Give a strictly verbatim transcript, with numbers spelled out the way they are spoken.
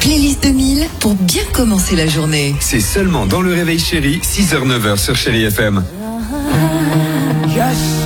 playlist deux mille pour bien commencer la journée. C'est seulement dans le Réveil Chéri, six heures neuf heures sur Chéri F M. Yes.